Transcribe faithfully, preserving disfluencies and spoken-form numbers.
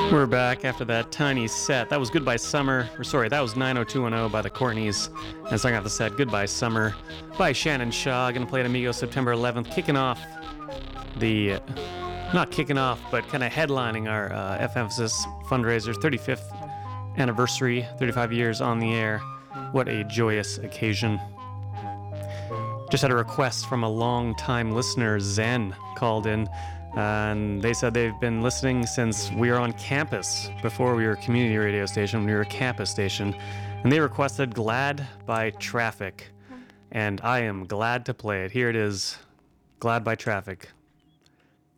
We're back after that tiny set. That was Goodbye Summer. Or sorry, that was nine oh two one oh by the Courtneys. And starting off the set, Goodbye Summer by Shannon Shaw. Gonna play at Amigo September eleventh, kicking off the, not kicking off, but kind of headlining our uh, F-Emphasis fundraiser's thirty-fifth anniversary, thirty-five years on the air. What a joyous occasion. Just had a request from a long-time listener, Zen, called in. And they said they've been listening since we were on campus, before we were a community radio station, we were a campus station. And they requested Glad by Traffic. And I am glad to play it. Here it is, Glad by Traffic.